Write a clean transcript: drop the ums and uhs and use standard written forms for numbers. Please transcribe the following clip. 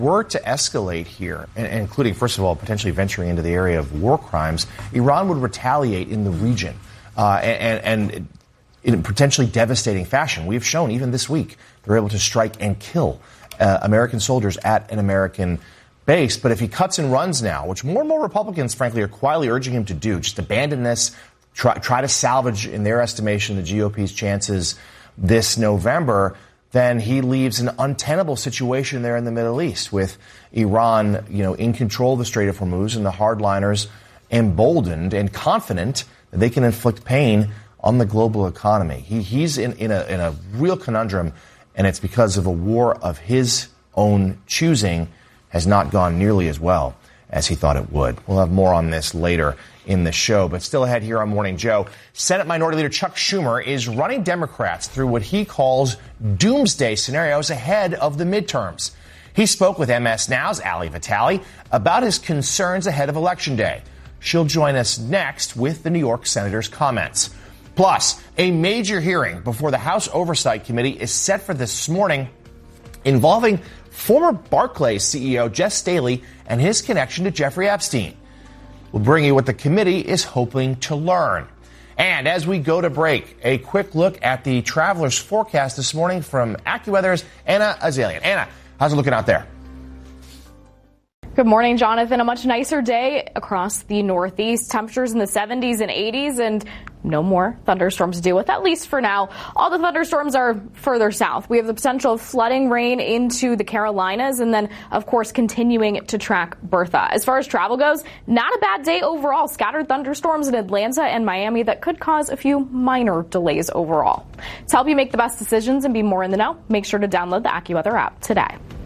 Were to escalate here, including, first of all, potentially venturing into the area of war crimes, Iran would retaliate in the region and in potentially devastating fashion. We've shown even this week they're able to strike and kill American soldiers at an American base. But if he cuts and runs now, which more and more Republicans, frankly, are quietly urging him to do, just abandon this, try to salvage, in their estimation, the GOP's chances this November, then he leaves an untenable situation there in the Middle East with Iran, in control of the Strait of Hormuz and the hardliners emboldened and confident that they can inflict pain on the global economy. He's in a real conundrum, and it's because of a war of his own choosing has not gone nearly as well as he thought it would. We'll have more on this later in the show, but still ahead here on Morning Joe, Senate Minority Leader Chuck Schumer is running Democrats through what he calls doomsday scenarios ahead of the midterms. He spoke with MS Now's Ali Vitale about his concerns ahead of Election Day. She'll join us next with the New York Senator's comments. Plus, a major hearing before the House Oversight Committee is set for this morning involving former Barclays CEO Jes Staley and his connection to Jeffrey Epstein. We'll bring you what the committee is hoping to learn. And as we go to break, a quick look at the traveler's forecast this morning from AccuWeather's Anna Azalian. Anna, how's it looking out there? Good morning, Jonathan. A much nicer day across the Northeast. Temperatures in the 70s and 80s, and no more thunderstorms to deal with, at least for now. All the thunderstorms are further south. We have the potential of flooding rain into the Carolinas, and then, of course, continuing to track Bertha. As far as travel goes, not a bad day overall. Scattered thunderstorms in Atlanta and Miami that could cause a few minor delays overall. To help you make the best decisions and be more in the know, make sure to download the AccuWeather app today.